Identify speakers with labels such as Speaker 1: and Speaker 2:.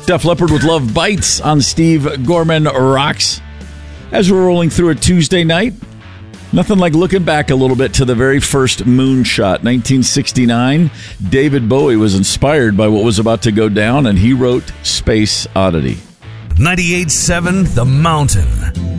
Speaker 1: Def Leppard with Love Bites on Steve Gorman Rocks. As we're rolling through a Tuesday night, nothing like looking back a little bit to the very first moonshot, 1969. David Bowie was inspired by what was about to go down, and he wrote Space Oddity.
Speaker 2: 98.7 The Mountain.